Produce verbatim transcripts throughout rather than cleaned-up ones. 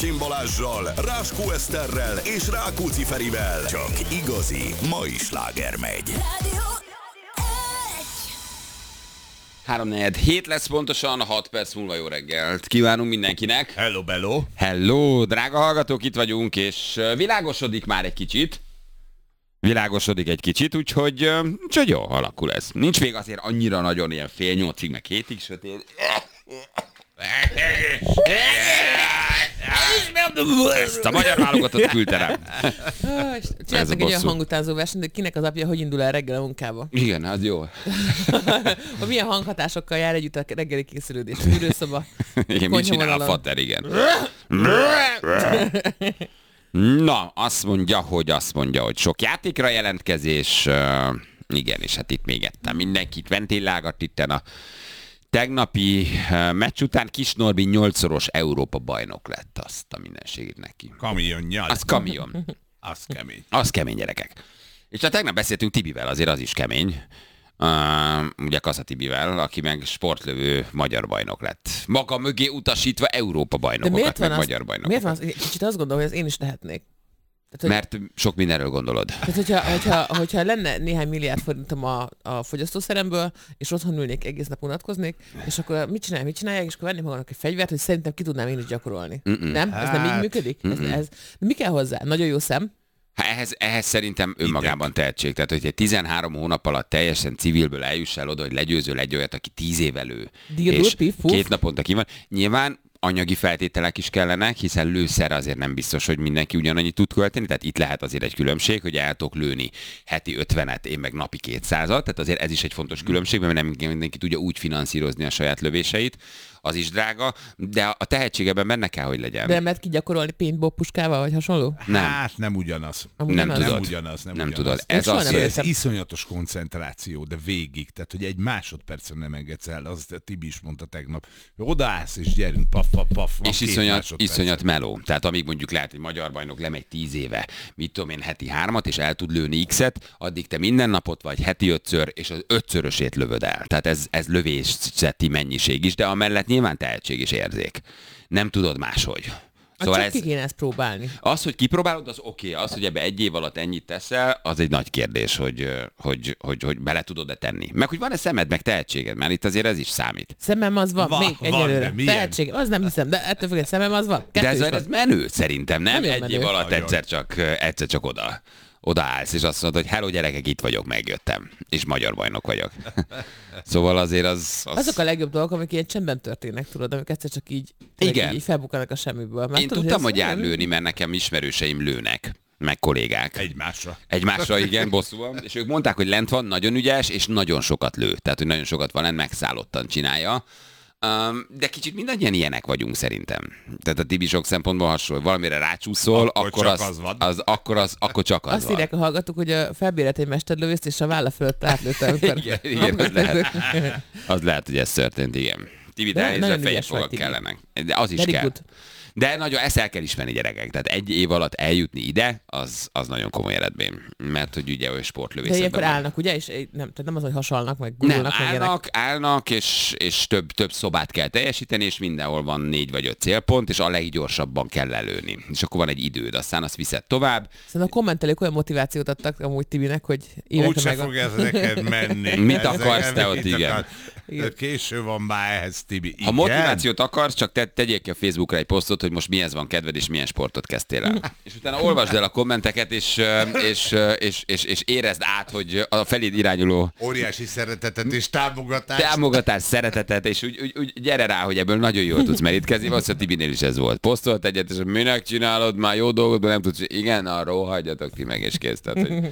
Várkonyi Balázssal, Ráskó Eszterrel és Rákóczi Ferivel. Csak igazi mai sláger megy. három negyven hét lesz pontosan, hat perc múlva jó reggelt kívánunk mindenkinek. Hello, bello. Hello, drága hallgatók, itt vagyunk, és világosodik már egy kicsit. Világosodik egy kicsit, úgyhogy, úgyhogy jó, alakul ez. Nincs még azért annyira nagyon ilyen fél nyolcig, meg hétig sötét. Ezt a magyar válogatott küldte rám. Csináltak egy olyan hangutánzó versenyt, de kinek az apja hogy indul el reggel a munkába? Igen, az jó. Ha milyen hanghatásokkal jár együtt a reggeli készülődés, a fűrőszoba. Igen, mit csinál a fater, igen. Na, azt mondja, hogy azt mondja, hogy sok játékra jelentkezés. Uh, igen, és hát itt még ettem mindenkit ventilálgat itten a tegnapi uh, meccs után. Kis Norbi nyolcszoros Európa bajnok lett, azt a mindenségét neki. Kamionnyal. Az kamion. Az kemény. Az kemény, gyerekek. És hát tegnap beszéltünk Tibivel, azért az is kemény. Uh, ugye Kassa Tibivel, aki meg sportlövő magyar bajnok lett. Maga mögé utasítva Európa bajnokokat, meg az, magyar bajnokokat. Miért van az? Kicsit azt gondolom, hogy ezt én is tehetnék. Tehát, hogy, mert sok mindenről gondolod. Tehát, hogyha, hogyha, hogyha lenne néhány milliárd forintom a, a fogyasztószeremből, és otthon ülnék, egész nap unatkoznék, és akkor mit csinálják, mit csinálják, és akkor venném magamnak egy fegyvert, hogy szerintem ki tudnám én is gyakorolni. Mm-mm. Nem? Ez nem így működik? Ez, ez, mi kell hozzá? Nagyon jó szem. Hát ehhez, ehhez szerintem önmagában tehetség. Tehát, hogy egy tizenhárom hónap alatt teljesen civilből eljuss el oda, hogy legyőzöl egy olyat, aki tíz év elő, és két naponta ki van. Nyilván anyagi feltételek is kellenek, hiszen lőszerre azért nem biztos, hogy mindenki ugyanannyit tud költeni, tehát itt lehet azért egy különbség, hogy el tudok lőni heti ötvenet, én meg napi kétszázat, tehát azért ez is egy fontos különbség, mert nem mindenki tudja úgy finanszírozni a saját lövéseit, az is drága, de a tehetség ebben benne kell, hogy legyen. De mert ki gyakorolni paintball puskával, vagy hasonló? Nem. Hát nem ugyanaz. Nem, nem tudod. Nem ugyanaz. Nem, nem ugyanaz. tudod. Ez, az, nem ez iszonyatos koncentráció, de végig. Tehát, hogy egy másodpercen nem engedsz el. Az Tibi is mondta tegnap. Odaállsz és gyerünk, paf, paf, paf. És iszonyat, iszonyat meló. Tehát amíg mondjuk lehet, hogy magyar bajnok lemegy tíz éve, mit tudom én, heti hármat, és el tud lőni X-et, addig te minden napot vagy heti ötször, és az ötszörösét lövöd el. Tehát ez, ez lövészeti mennyiség is, de amellett nyilván tehetség és érzék. Nem tudod máshogy. Szóval csak ez, ki kéne ezt próbálni. Az, hogy kipróbálod, az oké. Okay. Az, hogy ebbe egy év alatt ennyit teszel, az egy nagy kérdés, hogy, hogy, hogy, hogy bele tudod-e tenni. Meg hogy van-e szemed, meg tehetséged, mert itt azért ez is számít. Szemem az van, Va, még van, egyelőre. Tehetségem, az nem hiszem, de ettől függetlenül szemem az van. Kettő de ez, ez menő szerintem, nem? Nagyon egy menő. év alatt Nagyon. egyszer csak, egyszer csak oda. Odaállsz, és azt mondod, hogy hello gyerekek, itt vagyok, megjöttem. És magyar bajnok vagyok. Szóval azért az, az... Azok a legjobb dolgok, amik ilyen csendben történnek, tudod, amik egyszer csak így, Igen. így, így felbukkanak a semmiből. Mert Én tudod, tudtam, hogy ez- jár lőni, mert nekem ismerőseim lőnek, meg kollégák. Egymásra. Egymásra, igen, bosszúan. És ők mondták, hogy lent van, nagyon ügyes, és nagyon sokat lő. Tehát, hogy nagyon sokat van lent, megszállottan csinálja. Um, de kicsit mindannyian ilyenek vagyunk szerintem. Tehát a Tibi sok szempontból hasonló. Valamire rácsúszol, Akkor akkor, csak az, az van. az, akkor, az, akkor csak az Azt van. írják a hallgatók, hogy a felbérelt egy mesterlövészt, és a válla fölött átlőtte. Amikor... Igen, igen, az lehet. Az lehet, hogy ez történt, igen. Tibi, de De elnézve nagyon fejes ügyes vagy, fogak Tibi. kellenek. De az is Very kell. good. De nagyon, ezt el kell ismerni, gyerekek. Tehát egy év alatt eljutni ide, az, az nagyon komoly eredmény. Mert hogy ugye olyan De sportlövészetben ilyenkor van. állnak, ugye? És nem, tehát nem az, hogy hasalnak, meg Nem, gurulnak, meg ilyenek. állnak, állnak, és, és több, több szobát kell teljesíteni, és mindenhol van négy vagy öt célpont, és a leggyorsabban kell lelőni. És akkor van egy időd, aztán azt viszed tovább. Szerintem a kommentelők olyan motivációt adtak amúgy Tibinek, hogy Úgy évekre se meg... fog ez neked menni. Mit Ezek akarsz te ott, mit igen? akarsz? Késő van már ehhez, Tibi. Ha Igen? motivációt akarsz, csak te, tegyél ki a Facebookra egy posztot, hogy most mihez van kedved, és milyen sportot kezdtél el. És utána olvasd el a kommenteket, és, és, és, és, és érezd át, hogy a feléd irányuló Óriási szeretetet és támogatást. támogatás, szeretetet, és úgy, úgy, úgy gyere rá, hogy ebből nagyon jól tudsz merítkezni. Valószínűleg Tibinél is ez volt. Posztolt egyet, és minek csinálod, már jó dolgot, de nem tudsz. Igen, arról hagyjatok ti meg, és kész. Tehát, hogy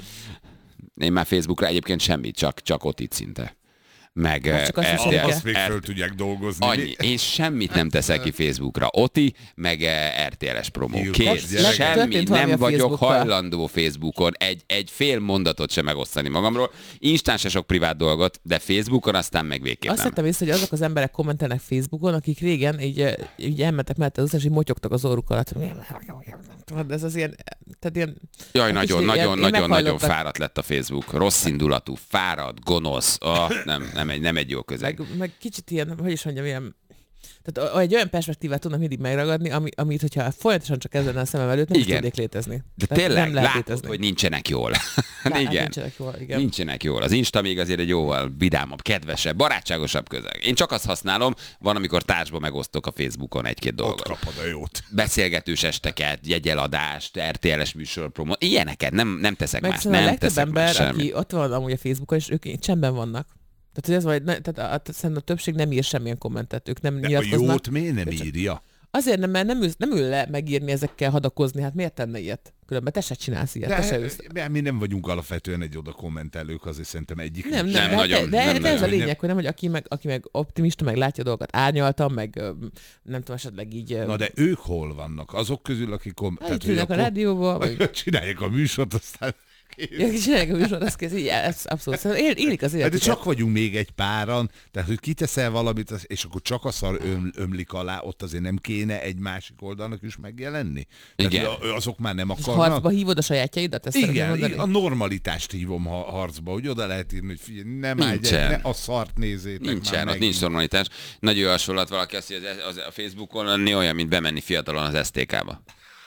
én már Facebookra egyébként semmit, csak, csak ott itt szinte. Meg Hát csak azt eh, is er té el, Azt még er- föl tudják dolgozni. annyi. Én semmit nem teszek ki Facebookra. Oti, meg eh, er té el-es promó. Jó, Kész. most gyerekek. Semmi. Történt valami Nem a vagyok Facebookkal? hajlandó Facebookon egy, egy fél mondatot sem megosztani magamról. Instán se sok privát dolgot, de Facebookon aztán meg végképp Azt nem. hittem észre, hogy azok az emberek kommentelnek Facebookon, akik régen így, eh, így elmentek mellette az utcán, és így motyogtak az orruk alatt. Tudod, ez az ilyen, tehát ilyen... Jaj, hát nagyon, is nagyon, ilyen- nagyon, nagyon meghajlottak. fáradt lett a Facebook. Rossz indulatú, fáradt, gonosz. Oh, nem, nem, egy, nem egy jó közeg. Meg, meg kicsit ilyen, hogy is mondjam, ilyen Tehát egy olyan perspektívát tudnak mindig megragadni, ami, amit, hogyha folyamatosan csak ezzel a szemem előtt, nem igen. is tudnék létezni. De tehát tényleg nem látod, létezni. Hogy nincsenek jól. Lá, igen. Nincsenek jól, igen. Nincsenek jól. Az Insta még azért egy jóval vidámabb, kedvesebb, barátságosabb közeg. Én csak azt használom, van, amikor társba megosztok a Facebookon egy-két dolgot. Ott kapod a jót. Beszélgetős esteket, jegyeladást, er té el-es műsorpromó, ilyeneket nem, nem teszek meg más. Nem teszek ember, más semmi. aki ott van amúgy a Facebookon, és ők csendben vannak. Tehát, hogy ez vagy, ne, tehát a, szerintem a többség nem ír semmilyen kommentet, ők nem de nyilatkoznak. a jót miért nem írja? Azért nem, mert nem ül, nem ül le megírni ezekkel, hadakozni, hát miért tenne ilyet? Különben te se csinálsz ilyet, de, te se ülsz. Mi nem vagyunk alapvetően egy oda kommentelők, azért szerintem egyik. Nem, nem, nem de, nagyon. De, nem de nagyon. ez a lényeg, hogy nem, hogy aki meg, aki meg optimista, meg látja dolgokat árnyaltan, meg nem tudom, esetleg így... Na de ők hol vannak? Azok közül, akik... Kom- hát, tehát, ülnek a rádióval, vagy... Csinálják a műsort, aztán... Ja, csinálják a műsort, azt kész, igen, ez abszolút. Él, élik az életüket. De csak vagyunk még egy páran, tehát hogy kiteszel valamit, és akkor csak a szar öm, ömlik alá, ott azért nem kéne egy másik oldalnak is megjelenni? Igen. Tehát azok már nem akarnak. Harcba hívod a sajátjaidat? Ezt igen, igen, a normalitást hívom ha harcba, hogy oda lehet írni, hogy figyelj, nem állj, ne a szart nézzétek. Nincsen, ott nincs normalitás. Nagyon hasonlat valaki azt, hogy az, az, a Facebookon lenni olyan, mint bemenni fiatalon az es té ká-ba.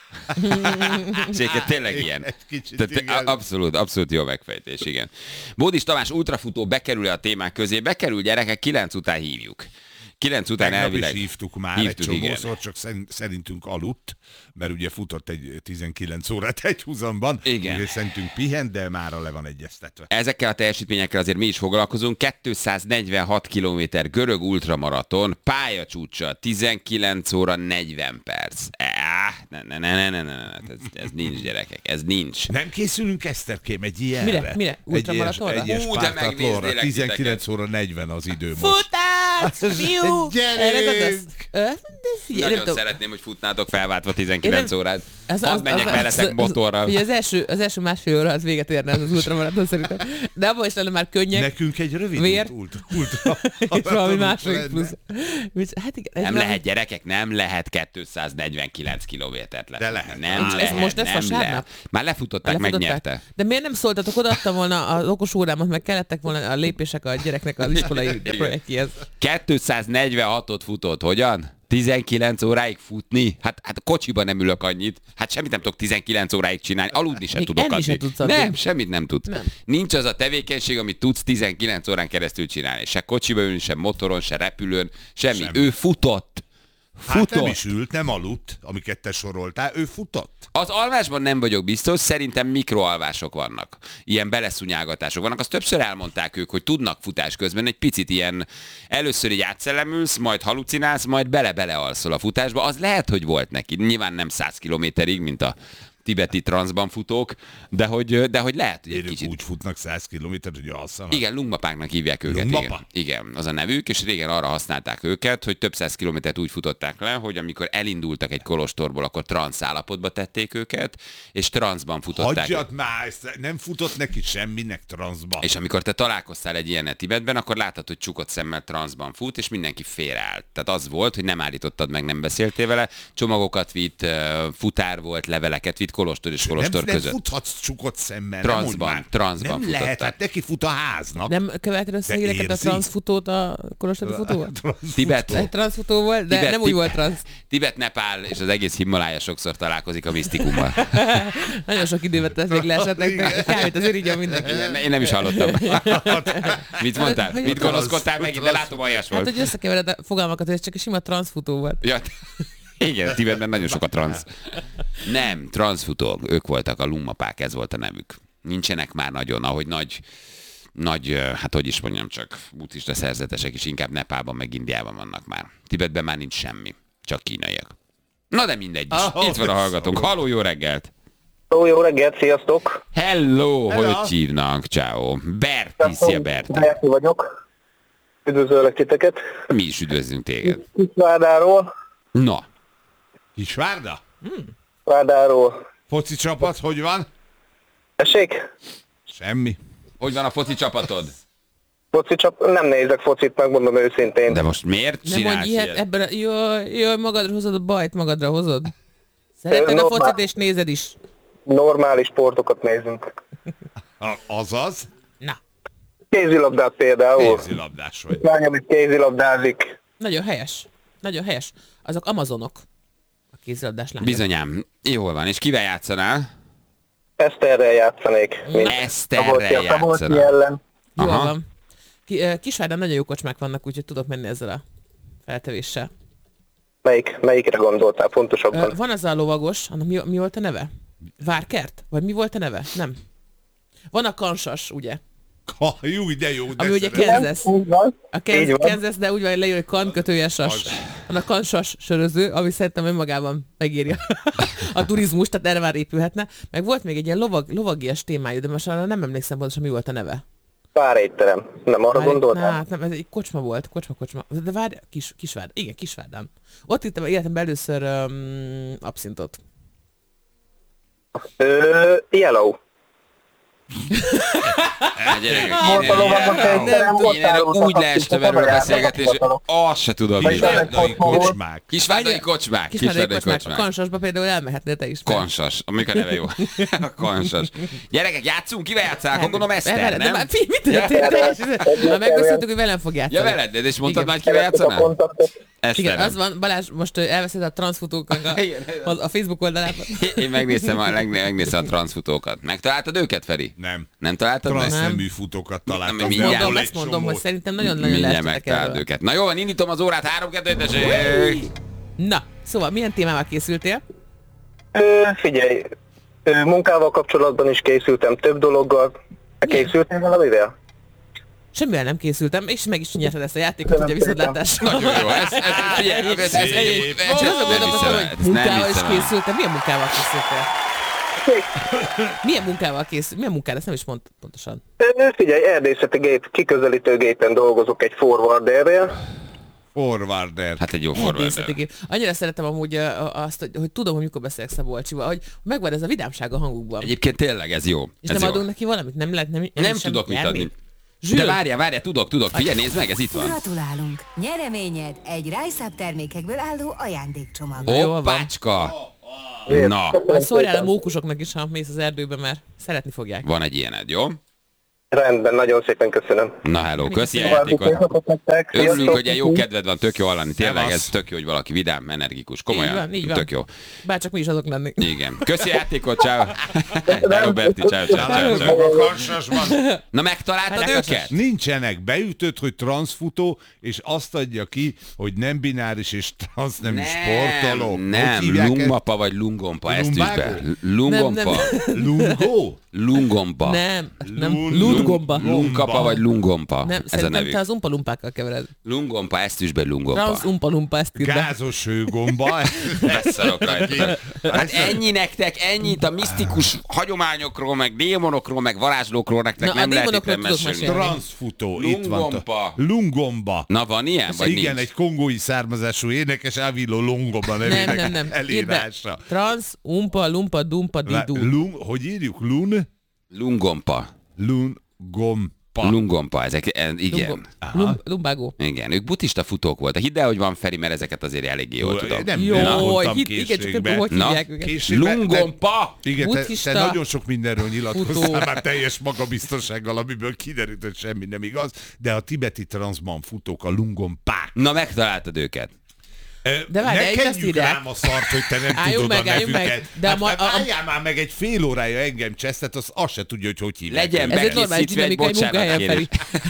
Séket tényleg ilyen. Tehát abszolút, abszolút jó megfejtés, igen. Bódis Tamás ultrafutó bekerül a témák közé, bekerül gyerekek, kilenc után hívjuk. Kilenc után Tegnap elvileg... is hívtuk már hívtuk, egy csomószor, csak szerintünk aludt, mert ugye futott egy tizenkilenc órát egy húzamban, ugye szerintünk pihent, de mára le van egyeztetve. Ezekkel a teljesítményekkel azért mi is foglalkozunk. kétszáznegyvenhat kilométer görög ultramaraton, pályacsúcsa, tizenkilenc óra negyven perc. Ne, ne, ne, ne, ne, ne, ne. Ez, ez nincs, gyerekek, ez nincs. Nem készülünk, Eszterkém, egy ilyenre? Mire? Mire? Ultramaratonra? Egy ilyes, Ú, de megnéznélek tizenkilenc óra negyven az idő most. Futás! Fiú! Gyerünk! Nagyon szeretném, hogy futnátok felváltva tizenkilenc órát. Az, az, az menjek veletek motorral. Ugye az első, az első másfél óra az véget érne az, az ultramaraton szerintem. De abban is lenne már könnyek. Nekünk egy rövid vér, ultra, ultra és valami második plusz. Hát igen, nem lehet, gyerekek, nem lehet kétszáznegyvenkilenc kilométert le. De lehet. Nem ez lehet, most ez vasárnap? Már lefutották, megnyerte. De miért nem szóltatok, odaadtam volna az okos órámat, meg kellettek volna a lépések a gyereknek az iskolai projektjéhez. kétszáznegyvenhatot futott, hogyan? tizenkilenc óráig futni? Hát, hát a kocsiban nem ülök annyit. Hát semmit nem tudok tizenkilenc óráig csinálni. Aludni sem még tudok adni. Se tudsz adni. Nem, semmit nem tudsz. Nem. Nincs az a tevékenység, amit tudsz tizenkilenc órán keresztül csinálni. Se kocsiba ülni, se motoron, se repülőn, semmi. semmi. Ő futott. Futott. Hát nem is ült, nem aludt, amiket te soroltál, ő futott. Az alvásban nem vagyok biztos, szerintem mikroalvások vannak. Ilyen beleszúnyálgatások vannak. Azt többször elmondták ők, hogy tudnak futás közben egy picit ilyen, először így átszellemülsz, majd halucinálsz, majd bele-bele alszol a futásba. Az lehet, hogy volt neki. Nyilván nem száz kilométerig, mint a tibeti transzban futók, de hogy, de hogy lehet, hogy egy Érük kicsit... úgy futnak száz kilométert, hogy alszanak. Igen, lungmapáknak hívják őket. Igen. igen, az a nevük, és régen arra használták őket, hogy több száz kilométert úgy futották le, hogy amikor elindultak egy kolostorból, akkor transz állapotba tették őket, és transzban futották. Hagyjad már, nem futott neki semminek transzban. És amikor te találkoztál egy ilyenet Tibetben, akkor láttad, hogy csukott szemmel transzban fut, és mindenki félreállt. Tehát az volt, hogy nem állítottad meg, nem beszéltél vele, csomagokat vitt, futár volt, leveleket vitt, kolostor és kolostor nem, között. Nem futhatsz csukott szemmel. Transzban, transzban nem futottak. lehet, hát neki fut a háznak. Nem követed össze híreket a transzfutót a kolostori futóval? Tibet. Egy transzfutó volt, de Tibet, nem úgy volt transz. Tibet, Nepál és az egész Himalája sokszor találkozik a misztikummal. Nagyon sok időt tesz még leesett nektek, kávét azért így a mindenki. Én nem is hallottam. Mit mondtál? Mit gonoszkodtál meg? De látom, aljas volt. Hát, hogy összekevered a fogalmakat, hogy ez csak egy sima transzfutó volt. Ja, igen, Tibetben nagyon sok a transz. Nem, transzfutók, ők voltak a lungmapák, ez volt a nevük. Nincsenek már nagyon, ahogy nagy, nagy, hát hogy is mondjam, csak buddhista szerzetesek is inkább Nepálban meg Indiában vannak már. Tibetben már nincs semmi, csak kínaiak. Na de mindegy is. Oh, itt van a hallgatónk. Halló, jó reggelt! Ó, jó reggelt, sziasztok! Hello, Hello. Hogy hívnak? Ciao. Berti, szia Berti. Berti vagyok. Üdvözöllek titeket. Mi is üdvözlünk téged. Kisvárdáról. Na. Kisvárda? Hmm. Várdáról. Foci csapat, hogy van? Tessék? Semmi. Hogy van a foci csapatod? Foci csapat? Nem nézek focit, megmondom őszintén. De most miért nem csinálsz ilyet? ilyet? Ebben a... Jaj, jaj, magadra hozod a bajt, magadra hozod. Szereted Normál... a focit és nézed is. Normális sportokat nézünk. A, azaz? Na. Kézilabdát például. Kézilabdás vagy. Lányom itt kézilabdázik. Nagyon helyes. nagyon helyes. Azok Amazonok. A kézilabdás lányok. Bizonyám. Jól van. És kivel játszanál? Eszterrel játszanék. Eszterrel játszanál. ellen. Jól van. Kisvárdán nagyon jó kocsmák vannak, úgyhogy tudok menni ezzel a feltevéssel. Melyik, melyikre gondoltál pontosabban? Van az a lovagos, annak mi, mi volt a neve? Várkert? Vagy mi volt a neve? Nem. Van a Kansas, ugye? Ha, jó, de jó. De ami ugye Kansas. A Kansas, Kansas, de úgy van, hogy leír, hogy kan kötője sas. Van a Kansas söröző, ami szerintem önmagában megírja a turizmus, tehát erre már épülhetne. Meg volt még egy ilyen lovag, lovagias témájú, de most arra nem emlékszem pontosan, mi volt a neve. Párétterem. Nem arra gondoltál? Hát nem, ez egy kocsma volt, kocsma, kocsma. De várj, kis, Kisvárd, igen, Kisvárdán. Ott ittem életemben először um, abszintot. Ö, Yellow. Úgy leestem erről a beszélgetésről, azt se tudom. Kisvárdai kocsmák. Kisvárdai kocsmák. Kisvárdai kocsmák. Kansasba például elmehetnél te is. Kansas. Amik a neve jó. Kansas. Gyerekek, játszunk? Kivel játszál? Gondolom Eszter, nem? Mit történt? Már megbeszéltük, hogy velem fog játszani. Ja, veled, de és mondtad már, hogy kivel játszanál? Igen, az van, Balázs, most elveszed a transzfutóknak a, a, a Facebook oldalában. Én megnéztem a, megnéztem a transzfutókat. Megtaláltad őket, Feri? Nem. Nem találtad meg? Transznemű futókat találtam. Nem, mindjárt mondom, ezt mondom, hogy szerintem nagyon-nagyon mindjárt megtaláld őket. Na jó, van, indítom az órát, három kettő tessék! Na, szóval milyen témával készültél? Ö, figyelj, ö, munkával kapcsolatban is készültem több dologgal. Készültél valamivel? Semmivel nem készültem, és meg is nyerted ezt a játékot, ugye viszontlátás. Nagyon jó, ez, ez, figyelj, ez, ez, ez, ez, ez, munkával is készültem. Milyen munkával készültél? Milyen munkával készült? Milyen munkával? Ezt nem is mond pontosan. Ö, figyelj, erdészeti gép, kiközelítőgépen dolgozok egy forwarderrel. Forwarder. Hát egy jó forwarder. Annyira szeretem amúgy azt, hogy, hogy tudom, hogy mikor beszélek Szabolcsival, hogy megvan ez a vidámság a hangukban. Egyébként tényleg ez jó. És ez nem jó. Adunk neki valamit? Nem lehet, nem, nem, nem tudok mit adni. Zsül. De várjál, várjál, tudok, tudok. Figyelj, nézd meg, ez itt van. Gratulálunk! Nyereményed egy Rise Up termékekből álló ajándékcsomag. Hoppácska! Na. Szóljál a mókusoknak is, ha mész az erdőbe, mert szeretni fogják. Van egy ilyened, jó? Rendben, nagyon szépen köszönöm. Na hello, köszi a játékot. Örülünk, hogy egy jó kedved van, tök jó hallani. Tényleg ez tök jó, hogy valaki vidám, energikus. Komolyan, így van, így van. tök jó. Bárcsak mi is azok lenni. Igen. Köszi a játékot, ciao. De Roberti, ciao, ciao, ciao. Na megtaláltad őket? Nincsenek. Beütött, hogy transzfutó, és azt adja ki, hogy nem bináris és transz nem sportoló. Nem, lungmapa vagy lungompa, ezt is be. Lungompa. Lungó? Lungompa. Nem, nem. Lungomba. Lungkapa vagy lungompa. Nem, ez a nevük. Te az umpalumpákkal kevered. Lungompa, ezt is be lungompa. Transz umpalumpa, ezt írd be. Gázos hőgomba. Beszarok rajta. Hát ennyi nektek, ennyit a misztikus hagyományokról, meg démonokról, meg varázslókról nektek na, nem lehet itt mesélni. Transzfutó, itt van. Lungompa. Lungomba. Na van ilyen, vagy igen, nincs? egy kongói származású énekes Avilo Lungomba nevének nem, nem, nem. elírása. Transz, umpa, lumpa, dumpa, didu. Lung, hogy írjuk? Lun? Lungompa. Lungompa. Lungompa, ezek, igen. Lum, lumbágó. Igen, ők buddhista futók voltak. Hidd el, hogy van Feri, mert ezeket azért eléggé jól tudom. Nem, jó, nem mondtam hit, igen, csak hogy na, hívják őket. Lungompa! Igen, te, te nagyon sok mindenről nyilatkoztál már teljes magabiztossággal, amiből kiderült, hogy semmi nem igaz, de a tibeti transzban futók a lungompák. Na, megtaláltad őket. De várj, ne kenjük rám a szart, hogy te nem álljunk tudod meg, a nevüket. meg. De hát, ma, hát a, álljál már meg egy fél órája engem csesztet, az azt se tudja, hogy hogy hívják. Legyen bekészítve egy bocsánatkérés.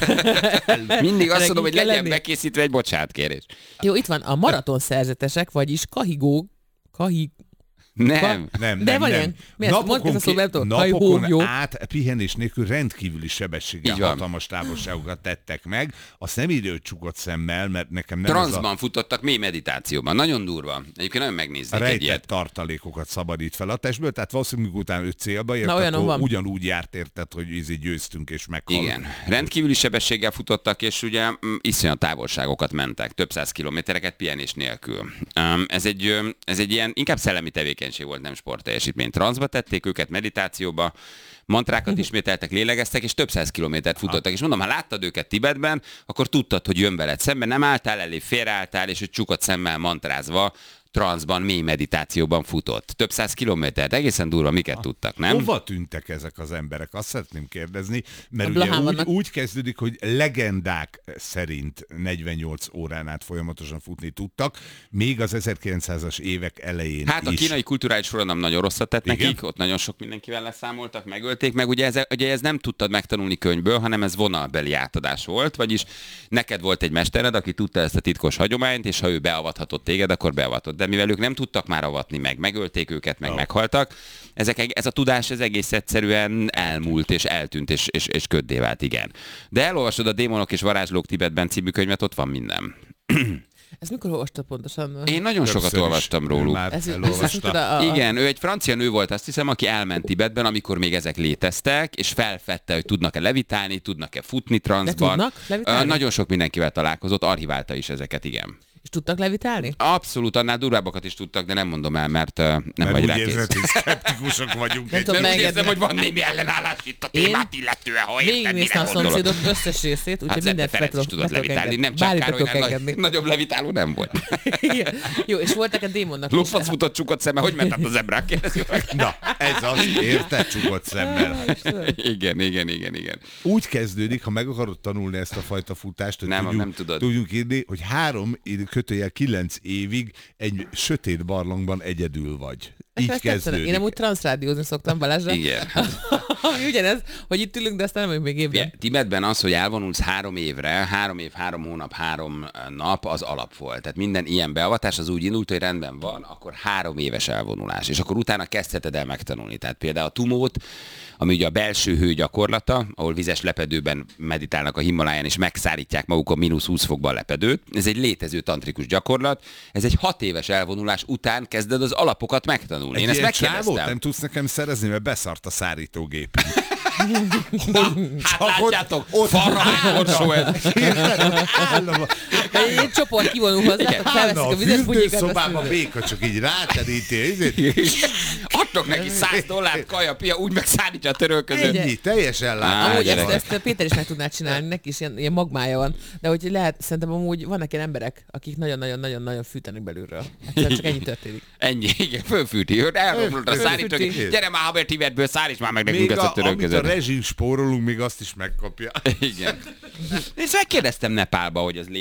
Mindig azt mondom, hogy legyen bekészítve egy bocsánatkérés. Jó, itt van a maraton szerzetesek, vagyis kahigó, kahig, Nem. Nem, de nem, van nem. ilyen. Napokon, szó, nem tudom, napokon át pihenés nélkül rendkívüli sebességgel hatalmas távolságokat tettek meg. Azt nem írja, hogy csukott szemmel, mert nekem nem transzban az a... futottak mély meditációban. Nagyon durva. Egyébként nagyon megnéznék egy ilyet. Tartalékokat szabadít fel a testből, tehát valószínűleg utána ő célba ért, akkor van. Ugyanúgy járt érted, hogy ízi győztünk és meghalunk. Igen. Rendkívüli sebességgel futottak, és ugye iszonyat távolságokat mentek, több száz kilométereket pihenés nélkül. Ez egy, ez egy ilyen inkább szellemi tevékenység volt, nem sportteljesítmény. Transzba tették őket, meditációba, mantrákat ismételtek, lélegeztek, és több száz kilométert futottak. És mondom, ha láttad őket Tibetben, akkor tudtad, hogy jön veled szemben, nem álltál elé, félreálltál, és hogy csukott szemmel mantrázva transzban, mély meditációban futott. Több száz kilométert, egészen durva, miket tudtak, nem? Hova tűntek ezek az emberek? Azt szeretném kérdezni, mert ugye úgy, úgy kezdődik, hogy legendák szerint negyvennyolc órán át folyamatosan futni tudtak, még az ezerkilencszázas évek elején Hát a is. kínai kulturális forradalom nagyon rosszat tett Igen? nekik, ott nagyon sok mindenkivel leszámoltak, megölték, meg ugye ez, ugye ez nem tudtad megtanulni könyvből, hanem ez vonalbeli átadás volt, vagyis neked volt egy mestered, aki tudta ezt a titkos hagyományt, és ha ő beavathatott téged, akkor beavatott. De mivel ők nem tudtak már avatni meg, megölték őket, meg oh. meghaltak, ezek, ez a tudás ez egész egyszerűen elmúlt, és eltűnt, és, és, és köddé vált, igen. De elolvasod a Démonok és varázslók Tibetben című könyvet, ott van minden. Ezt mikor olvastad pontosan? Én nagyon Többször sokat olvastam róluk. Ez, a... Igen, ő egy francia nő volt, azt hiszem, aki elment Tibetben, amikor még ezek léteztek, és felfedte, hogy tudnak-e levitálni, tudnak-e futni transzban. tudnak levitálni? Nagyon sok mindenkivel találkozott, archiválta is ezeket, igen. És tudtak levitálni? Abszolút, annál durvábbakat is tudtak, de nem mondom el, mert uh, nem mert vagy úgy rákész. érzed, hogy szkeptikusok vagyunk. Nem tudom, úgy érzem, hogy van némi ellenállás itt a témát illetően, ha érted, mire a szomszédok összes részét, úgyhogy hát mindent Ferenc is tudod levitálni, nem csak Károly, nagyobb levitáló nem volt. Jó, és voltak a démonnak is. Lopfasz futott csukott szemmel, hogy ment át az ebrák, kérdezzük meg. Na, ez az, érted, csukott szemmel. Igen, igen, igen, igen. Úgy kezdődik, ha meg akarod tanulni ezt a fajta futást, hogy nem, tudjuk, nem tudod. tudjuk írni, hogy három kötőjel kilenc évig egy sötét barlangban egyedül vagy. Így ezt kezdődik. Én amúgy transzrádiózni szoktam Balázsra. Igen. Ami ugyanez, hogy itt ülünk, de aztán nem vagyunk még évben. Yeah, Tibetben az, hogy elvonulsz három évre, három év, három hónap, három nap, az alap volt. Tehát minden ilyen beavatás az úgy indult, hogy rendben van, akkor három éves elvonulás. És akkor utána kezdheted el megtanulni. Tehát például a tumót, ami ugye a belső hő gyakorlata, ahol vizes lepedőben meditálnak a Himaláján, és megszárítják magukon mínusz húsz fokban a lepedőt. Ez egy létező tantrikus gyakorlat. Ez egy hat éves elvonulás után kezded az alapokat megtanulni. Egy Én ezt megkérdeztem. Nem tudsz nekem szerezni, mert beszart a szárítógép. Na, hát látjátok, ott farrahánykorsó ez. Egy csoport kivonul hozzátok, felveszik a vizes bugyikat. A szobában béka csak így ráteríti. Adtok neki száz dollárt, kaja, pia, úgy megszállítja a törölközőt. Ennyi, teljesen látni. Amúgy ezt, ezt Péter is meg tudná csinálni, neki is ilyen, ilyen magmája van. De hogy lehet, szerintem amúgy vannak ilyen emberek, akik nagyon-nagyon-nagyon-nagyon fűtenek belülről. Egyszerűen csak ennyi történik. Ennyi, igen, fölfűti. Elromlott a szállítók. Gyere már, haver Tibetből, szállíts már meg nekünk ezt a törölközőt. Amit a rezsim spórolunk, még azt is megkapja. Igen. És megkérdeztem Nepálba, hogy az